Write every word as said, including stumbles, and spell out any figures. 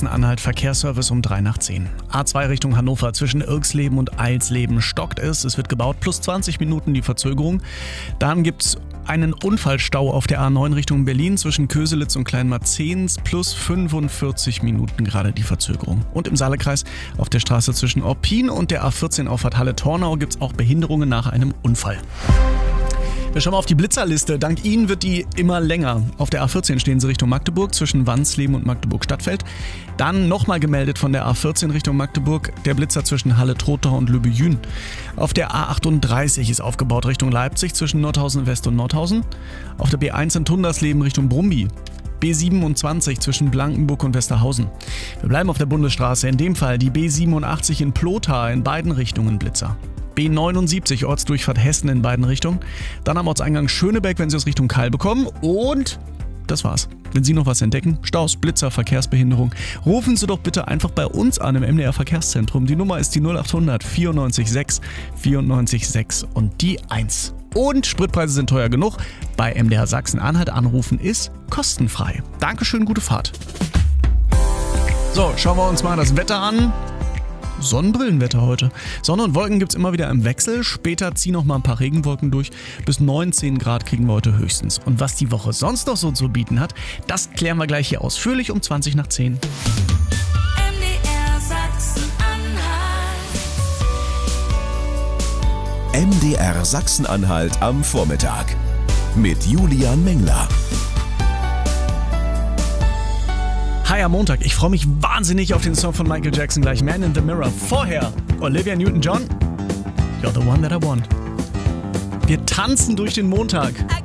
Sachsen-Anhalt Verkehrsservice um drei nach zehn. A zwei Richtung Hannover zwischen Irksleben und Eilsleben stockt es. Es wird gebaut, plus zwanzig Minuten die Verzögerung. Dann gibt's einen Unfallstau auf der A neun Richtung Berlin zwischen Köselitz und Kleinmarzens, plus fünfundvierzig Minuten gerade die Verzögerung. Und im Saalekreis auf der Straße zwischen Orpin und der A vierzehn Auffahrt Halle-Tornau gibt's auch Behinderungen nach einem Unfall. Wir schauen mal auf die Blitzerliste. Dank Ihnen wird die immer länger. Auf der A vierzehn stehen sie Richtung Magdeburg zwischen Wansleben und Magdeburg-Stadtfeld. Dann nochmal gemeldet von der A vierzehn Richtung Magdeburg der Blitzer zwischen Halle-Trotau und Lübbe-Jün. Auf der A achtunddreißig ist aufgebaut Richtung Leipzig zwischen Nordhausen West und Nordhausen. Auf der B eins in Tundersleben Richtung Brumby. B siebenundzwanzig zwischen Blankenburg und Westerhausen. Wir bleiben auf der Bundesstraße, in dem Fall die B siebenundachtzig in Plotha, in beiden Richtungen Blitzer. B neunundsiebzig Ortsdurchfahrt Hessen in beiden Richtungen. Dann am Ortseingang Schönebeck, wenn Sie aus Richtung Keil bekommen. Und das war's. Wenn Sie noch was entdecken, Staus, Blitzer, Verkehrsbehinderung, rufen Sie doch bitte einfach bei uns an im M D R Verkehrszentrum. Die Nummer ist die null achthundert vierundneunzig sechs vierundneunzig sechs und die eins. Und Spritpreise sind teuer genug. Bei M D R Sachsen-Anhalt anrufen ist kostenfrei. Dankeschön, gute Fahrt. So, schauen wir uns mal das Wetter an. Sonnenbrillenwetter heute. Sonne und Wolken gibt es immer wieder im Wechsel. Später ziehen noch mal ein paar Regenwolken durch. Bis neunzehn Grad kriegen wir heute höchstens. Und was die Woche sonst noch so zu bieten hat, das klären wir gleich hier ausführlich um zwanzig nach zehn. M D R Sachsen-Anhalt. M D R Sachsen-Anhalt am Vormittag. Mit Julian Mengler. Hi am Montag. Ich freue mich wahnsinnig auf den Song von Michael Jackson gleich. Man in the Mirror. Vorher Olivia Newton-John. You're the one that I want. Wir tanzen durch den Montag. I